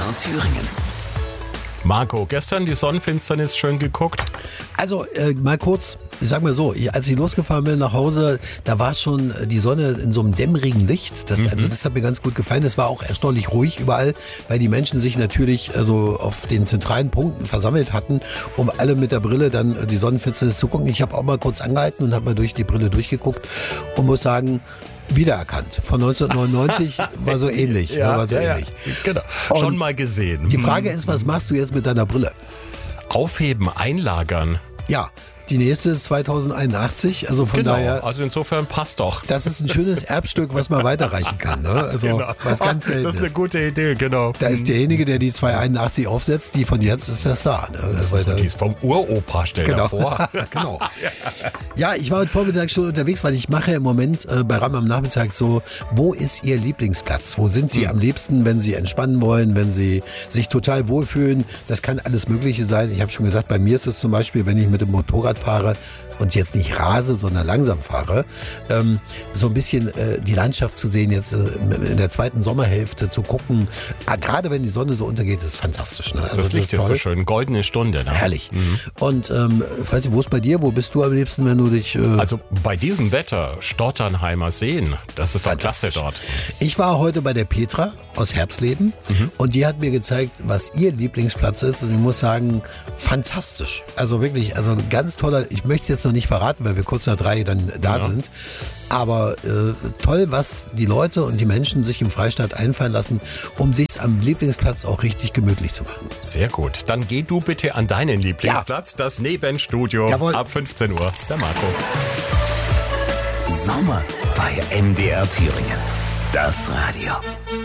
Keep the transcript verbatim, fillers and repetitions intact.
R Thüringen. Marco, gestern die Sonnenfinsternis schön geguckt? Also äh, mal kurz, ich sag mal so, ich, als ich losgefahren bin nach Hause, da war schon die Sonne in so einem dämmerigen Licht. Das, mhm. Also das hat mir ganz gut gefallen. Es war auch erstaunlich ruhig überall, weil die Menschen sich natürlich also auf den zentralen Punkten versammelt hatten, um alle mit der Brille dann die Sonnenfinsternis zu gucken. Ich habe auch mal kurz angehalten und habe mal durch die Brille durchgeguckt und muss sagen, wiedererkannt. Von neunzehnhundertneunundneunzig war so ähnlich. Ja, war so ja, ähnlich. Ja, genau. Und schon mal gesehen. Die Frage ist, was machst du jetzt mit deiner Brille? Aufheben, einlagern. Ja, die nächste ist zweitausendeinundachtzig, also von genau, daher. Also insofern passt doch. Das ist ein schönes Erbstück, was man weiterreichen kann. Ne? Also genau. was ganz selten Das ist eine gute Idee, genau. Da ist derjenige, der die zweihunderteinundachtzig aufsetzt, die von jetzt ist der Star. Ne? Das ist so, die ist vom Uropa, stell dir genau. vor. Genau. Ja, ich war heute Vormittag schon unterwegs, weil ich mache im Moment äh, bei RAM am Nachmittag so, wo ist Ihr Lieblingsplatz? Wo sind Sie mhm. am liebsten, wenn Sie entspannen wollen, wenn Sie sich total wohlfühlen? Das kann alles Mögliche sein. Ich habe schon gesagt, bei mir ist es zum Beispiel, wenn ich mit dem Motorrad fahre und jetzt nicht rase, sondern langsam fahre, ähm, so ein bisschen äh, die Landschaft zu sehen, jetzt äh, in der zweiten Sommerhälfte zu gucken. Ah, gerade wenn die Sonne so untergeht, ist fantastisch. Ne? Also das Licht ist, ist so schön, goldene Stunde. Ne? Herrlich. Mhm. Und ähm, ich weiß nicht, wo ist bei dir? Wo bist du am liebsten, wenn du dich... Äh also bei diesem Wetter, Stotternheimer Seen, das ist doch klasse dort. Ich war heute bei der Petra aus Herbsleben mhm. und die hat mir gezeigt, was ihr Lieblingsplatz ist. Und ich muss sagen, fantastisch. Also wirklich, also ganz toller, ich möchte es jetzt noch nicht verraten, weil wir kurz nach drei dann da ja. sind. Aber äh, toll, was die Leute und die Menschen sich im Freistaat einfallen lassen, um sich am Lieblingsplatz auch richtig gemütlich zu machen. Sehr gut. Dann geh du bitte an deinen Lieblingsplatz, ja. das Nebenstudio. Jawohl. Ab fünfzehn Uhr. Der Marco. Sommer bei M D R Thüringen. Das Radio.